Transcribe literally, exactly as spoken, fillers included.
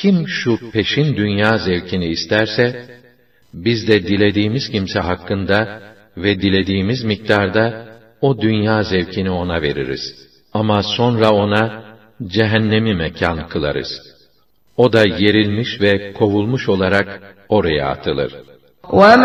Kim şu peşin dünya zevkini isterse, biz de dilediğimiz kimse hakkında ve dilediğimiz miktarda o dünya zevkini ona veririz. Ama sonra ona cehennemi mekan kılarız. O da yerilmiş ve kovulmuş olarak oraya atılır.